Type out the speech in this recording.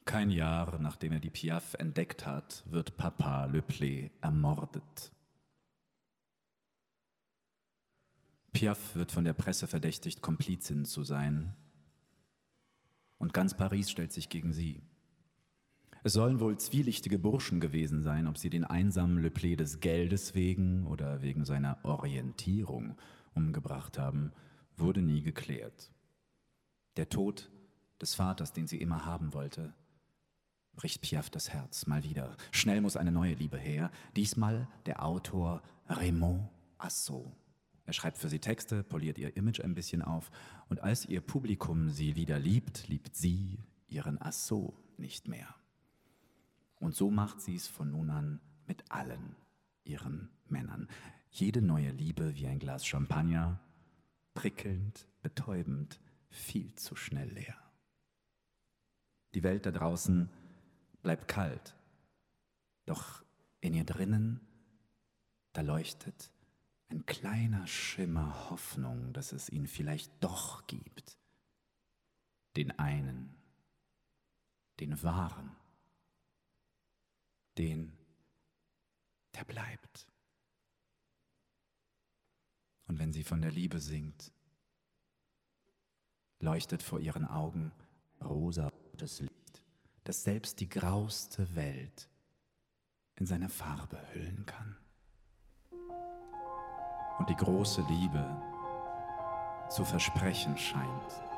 Kein Jahr, nachdem er die Piaf entdeckt hat, wird Papa Le Play ermordet. Piaf wird von der Presse verdächtigt, Komplizin zu sein. Und ganz Paris stellt sich gegen sie. Es sollen wohl zwielichtige Burschen gewesen sein, ob sie den einsamen Le Play des Geldes wegen oder wegen seiner Orientierung umgebracht haben, wurde nie geklärt. Der Tod des Vaters, den sie immer haben wollte, bricht Piaf das Herz, mal wieder. Schnell muss eine neue Liebe her, diesmal der Autor Raymond Asso. Er schreibt für sie Texte, poliert ihr Image ein bisschen auf und als ihr Publikum sie wieder liebt, liebt sie ihren Asso nicht mehr. Und so macht sie es von nun an mit allen ihren Männern. Jede neue Liebe wie ein Glas Champagner, prickelnd, betäubend, viel zu schnell leer. Die Welt da draußen bleibt kalt, doch in ihr drinnen, da leuchtet ein kleiner Schimmer Hoffnung, dass es ihn vielleicht doch gibt. Den einen, den wahren, den, der bleibt. Und wenn sie von der Liebe singt, leuchtet vor ihren Augen rosarotes Licht, das selbst die grauste Welt in seine Farbe hüllen kann. Und die große Liebe zu versprechen scheint,